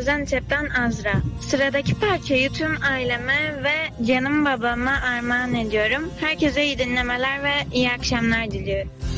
Gaziantep'ten Azra. Sıradaki parçayı tüm aileme ve canım babama armağan ediyorum. Herkese iyi dinlemeler ve iyi akşamlar diliyorum.